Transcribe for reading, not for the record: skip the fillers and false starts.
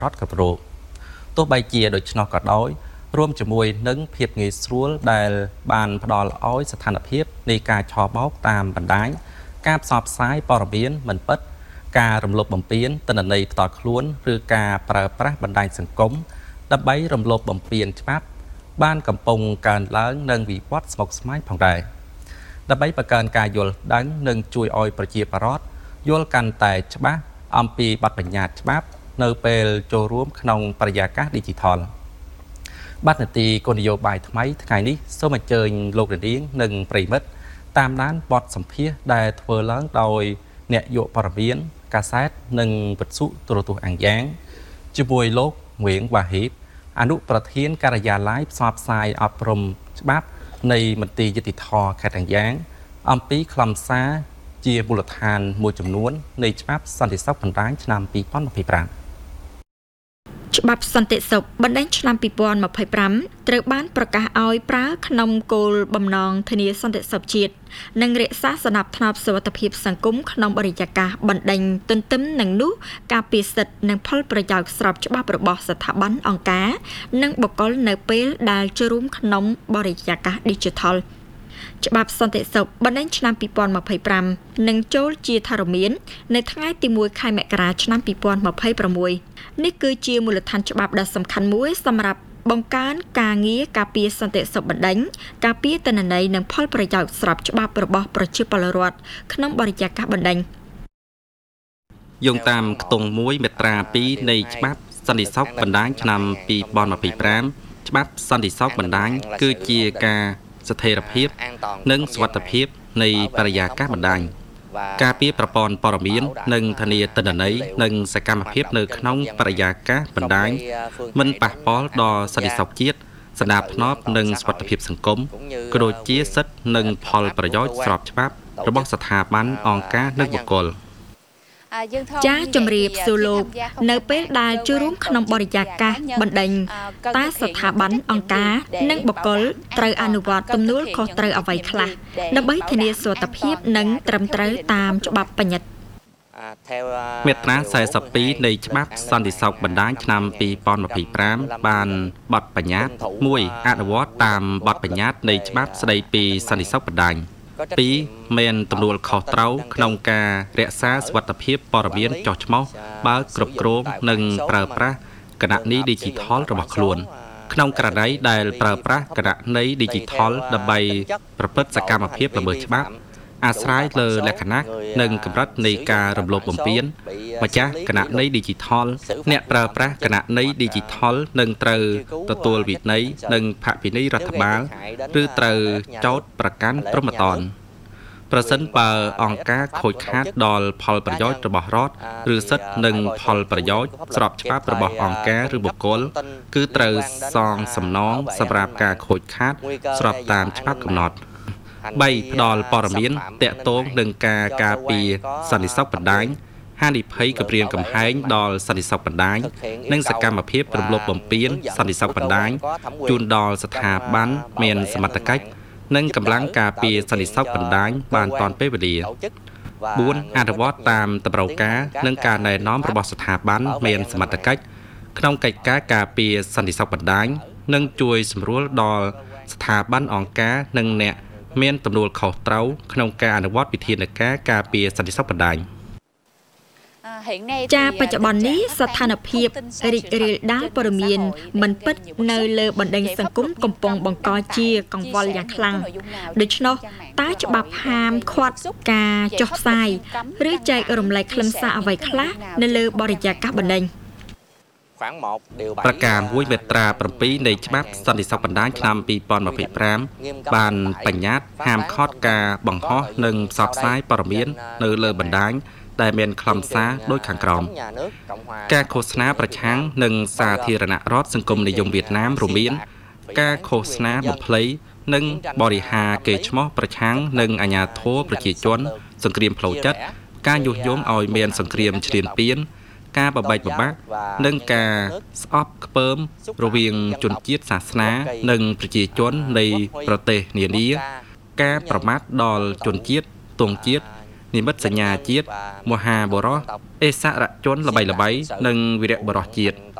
រដ្ឋគ្រប់រូបទោះបីជាដូច្នោះក៏ដោយរួមជាមួយនឹងភាពងាយស្រួលដែលបានផ្ដល់ឲ្យស្ថានភាពនៃការឆបោកតាមបណ្ដាញការផ្សព្វផ្សាយព័ត៌មានមិនពិតការរំលោភបំពានទិន្នន័យផ្ទាល់ខ្លួនឬការប្រើប្រាស់បណ្ដាញសង្គមដើម្បីរំលោភបំពានច្បាប់បានកំពុងកើនឡើងនិងវិវត្តស្មុគស្មាញផងដែរដើម្បីបង្កើនការយល់ដឹងនិងជួយឲ្យប្រជាពលរដ្ឋយល់កាន់តែច្បាស់អំពីបទបញ្ញត្តិច្បាប់នៅពេលចូលរួមក្នុងបរិយាកាស Digital បាទនីតិគោលនយោបាយថ្មីថ្ងៃនេះសូមអញ្ជើញលោកនាងនិងប្រិមិត្តតាមដានបទសម្ភាសន៍ដែលធ្វើឡើងដោយអ្នកយកព័ត៌មានកាសែតនិងវិទ្យុទូរទស្សន៍អាំងយ៉ាងជាមួយលោកងៀងវ៉ាហ៊ីបអនុប្រធានការិយាល័យផ្សព្វផ្សាយអប់រំច្បាប់នៃមន្ទីរយុតិធម៌ខេត្តអាំងយ៉ាងអំពីខ្លឹមសារជាមូលដ្ឋានមួយចំនួននៃច្បាប់សន្តិសុខបណ្ដាញឆ្នាំ2025 ច្បាប់សន្តិសុខបណ្ដាញឆ្នាំ2025ត្រូវបានប្រកាសឲ្យប្រើក្នុងគោលបំណងធានាសន្តិសុខជាតិនិងរក្សាសណ្ដាប់ធ្នាប់សុវត្ថិភាពសង្គមក្នុងបរិយាកាសបណ្ដាញទន្ទឹមនឹងនោះការពារសិទ្ធិនិងផលប្រយោជន៍ស្របច្បាប់របស់ស្ថាប័នអង្គការនិងបុគ្គលនៅពេលដែលចូលរួមក្នុងបរិយាកាស Digitalច្បាប់សន្តិសុខបណ្ដាញឆ្នាំ2025នឹងចូលជាធរមាននៅថ្ងៃទី1ខែមករាឆ្នាំ2026នេះគឺជាមូលដ្ឋានច្បាប់ដ៏សំខាន់មួយសម្រាប់បង្កើនការងារការពារសន្តិសុខបណ្ដាញការពារទិន្នន័យនិងផលប្រយោជន៍ស្របច្បាប់របស់ប្រជាពលរដ្ឋក្នុងបរិយាកាសបណ្ដាញយោងតាមខ្ទង់1មាត្រា2នៃច្បាប់សន្តិសុខបណ្ដាញឆ្នាំ2025ច្បាប់សន្តិសុខបណ្ដាញគឺជាការស្ថិរភាពនិងសុវត្ថិភាពនៃបរិយាកាសបណ្ដាញការពារប្រព័ន្ធព័ត៌មាននិងធានាទិន្នន័យនិងសកម្មភាពនៅក្នុងបរិយាកាសបណ្ដាញមិនប៉ះពាល់ដល់សន្តិសុខជាតិសណ្ដាប់ធ្នាប់និងសុវត្ថិភាពសង្គមក៏ដូចជាសិទ្ធិនិងផលប្រយោជន៍ស្របច្បាប់របស់ស្ថាប័នអង្គការនិងបុគ្គលចាជំរាបសួរលោកនៅពេលដែលចូលរួមក្នុងបរិយាកាសបណ្ដាញតើស្ថាប័នអង្គការនិងបុគ្គលត្រូវអនុវត្តទំនួលខុសត្រូវអ្វីខ្លះដើម្បីធានាសុវត្ថិភាពនិងត្រឹមត្រូវតាមច្បាប់បញ្ញត្តិមាត្រា42នៃច្បាប់សន្តិសុខបណ្ដាញឆ្នាំ2025បានបទបញ្ញត្តិ1អនុវត្តតាមបទបញ្ញត្តិនៃច្បាប់ស្ដីពីសន្តិសុខបណ្ដាញ2មានទំនួលខុសត្រូវក្នុងការរក្សាសុវត្ថិភាពព័ត៌មានចុះឈ្មោះបើគ្រប់គ្រងនិងប្រើប្រាស់គណនី Digital របស់ខ្លួនក្នុងករណីដែលប្រើប្រាស់គណនី Digital ដើម្បីប្រព្រឹត្តសកម្មភាពល្មើសច្បាប់អាស្រ័យលើលក្ខណៈនិងកម្រិតនៃការរំលោភបំពានម្ចាស់គណនី Digital អ្នកប្រើប្រាស់គណនី Digital នឹងត្រូវទទួលវិន័យនិងផាកពិន័យរដ្ឋបាលឬត្រូវចោទប្រកាន់ព្រហ្មទណ្ឌប្រសិនបើអង្គការខូចខាតដល់ផលប្រយោជន៍របស់រដ្ឋឬសិទ្ធិនិងផលប្រយោជន៍ស្របច្បាប់របស់អង្គការឬបុគ្គលគឺត្រូវសងសំណងសម្រាប់ការខូចខាតស្របតាមច្បាប់កំណត់3ផ្ដល់ព័ត៌មានតាក់ទងនឹងការការពារសន្តិសុខបណ្ដាញហានិភ័យគម្រាមកំហែងដល់សន្តិសុខបណ្ដាញនិងសកម្មភាពរំលោភបំពានសន្តិសុខបណ្ដាញជូនដល់ស្ថាប័នមានសមត្ថកិច្ចនិងកម្លាំងការពារសន្តិសុខបណ្ដាញបានទាន់ពេលវេលា4អនុវត្តតាមតម្រូវការនិងការណែនាំរបស់ស្ថាប័នមានសមត្ថកិច្ចក្នុងកិច្ចការការពារសន្តិសុខបណ្ដាញនិងជួយសម្រួលដល់ស្ថាប័នអង្គការនិងអ្នកមានទំនួលខុសត្រូវក្នុងការអនុវត្តវិធានការការពារសន្តិសុខបណ្ដាញចាបច្ចុប្បន្ននេះស្ថានភាពរីករាលដាលព័ត៌មានមិនពិតនៅលើបណ្ដាញសង្គមកំពុងបង្កជាកង្វល់យ៉ាងខ្លាំងដូច្នោះតើច្បាប់ហាមឃាត់ការចុះផ្សាយឬចែករំលែកខ្លឹមសារអ្វីខ្លះនៅលើបរិយាកាសបណ្ដាញប្រការ1មាត្រា7នៃច្បាប់សន្តិសុខបណ្ដាញឆ្នាំ2025បានបញ្ញត្តិហាមឃាត់ការបង្ហោះនិងផ្សព្វផ្សាយព័ត៌មាននៅលើបណ្ដាញដែលមានខ្លឹមសារដូចខាងក្រោមការឃោសនាប្រឆាំងនឹងសាធារណរដ្ឋសង្គមនិយមវៀតណាមរួមមានការឃោសនាបំភ្លៃនិងបរិហាកេរ្តិ៍ឈ្មោះប្រឆាំងនឹងអាញាធរប្រជាជនសង្គ្រាមផ្លូវចិត្តការញុះញង់ឲ្យមានសង្គ្រាមឈ្លានពានការបំបែកបំបាក់និងការស្អប់ខ្ពើមរវាងជនជាតិសាសនានិងប្រជាជននៃប្រទេសនានាការប្រមាថដល់ជនជាតិទង់ជាតិនិមិត្តសញ្ញាជាតិមហាបរោះអេសរជនល្បីៗនិងវីរៈបរោះជាតិ